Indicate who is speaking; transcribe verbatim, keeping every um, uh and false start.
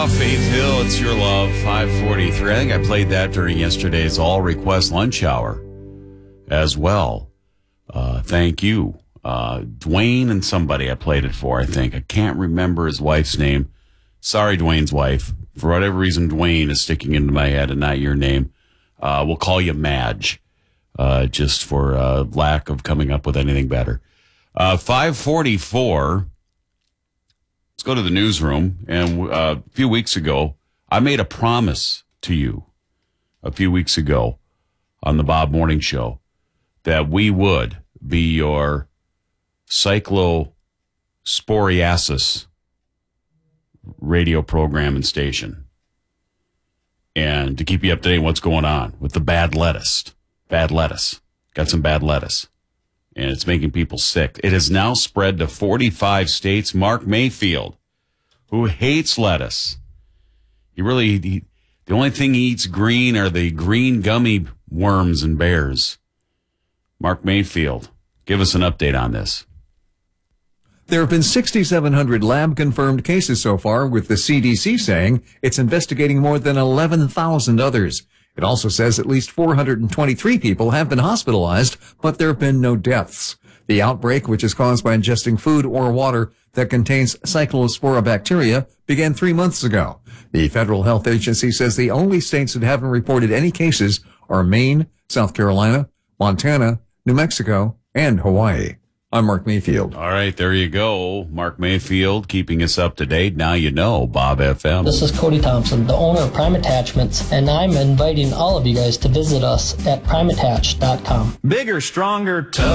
Speaker 1: Faith Hill, It's Your Love, five forty-three. I think I played that during yesterday's all-request lunch hour as well. Uh, thank you. Uh, Dwayne and somebody I played it for, I think. I can't remember his wife's name. Sorry, Dwayne's wife. For whatever reason, Dwayne is sticking into my head and not your name. Uh, we'll call you Madge, uh, just for uh, lack of coming up with anything better. Uh, five forty-four. Let's go to the newsroom. And uh, a few weeks ago, I made a promise to you a few weeks ago on the Bob Morning Show that we would be your cyclosporiasis radio program and station. And to keep you up to date on what's going on with the bad lettuce. Bad lettuce. Got some bad lettuce. And it's making people sick. It has now spread to forty-five states. Mark Mayfield, who hates lettuce. He really, he, the only thing he eats green are the green gummy worms and bears. Mark Mayfield, give us an update on this.
Speaker 2: There have been six thousand seven hundred lab-confirmed cases so far, with the C D C saying it's investigating more than eleven thousand others. It also says at least four hundred twenty-three people have been hospitalized, but there have been no deaths. The outbreak, which is caused by ingesting food or water that contains Cyclospora bacteria, began three months ago. The Federal Health Agency says the only states that haven't reported any cases are Maine, South Carolina, Montana, New Mexico, and Hawaii. I'm Mark Mayfield.
Speaker 1: All right, there you go. Mark Mayfield keeping us up to date. Now you know, Bob F M.
Speaker 3: This is Cody Thompson, the owner of Prime Attachments, and I'm inviting all of you guys to visit us at prime attach dot com.
Speaker 4: Bigger, stronger, tougher.